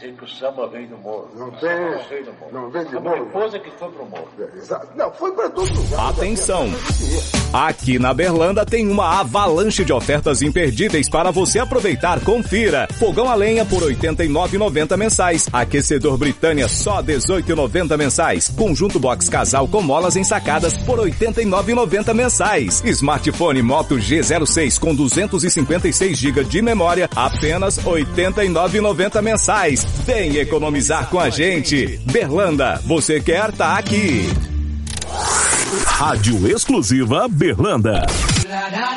dizer que o samba veio do morro. Não vem de morro. Depois é que foi pro morro. Exato. Não, foi para todo lugar. Atenção! Aqui na Berlanda tem uma avalanche de ofertas imperdíveis para você aproveitar. Confira. Fogão a lenha por R$ 89,90 mensais. Aquecedor Britânia só R$ 18,90 mensais. Conjunto box casal com molas ensacadas por R$ 89,90 mensais. Smartphone Moto G06 com 256 GB de memória, apenas R$ 89,90 mensais. Vem economizar com a gente. Berlanda, você quer tá aqui. Rádio exclusiva Berlanda.